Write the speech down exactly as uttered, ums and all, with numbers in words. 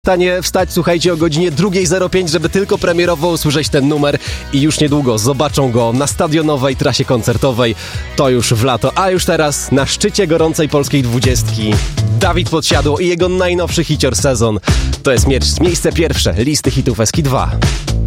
Stanie wstać, słuchajcie, o godzinie drugiej zero pięć, żeby tylko premierowo usłyszeć ten numer i już niedługo zobaczą go na stadionowej trasie koncertowej. To już w lato, a już teraz na szczycie gorącej polskiej dwudziestki Dawid Podsiadło i jego najnowszy hicior Sezon. To jest miejsce pierwsze listy hitów Eski dwa.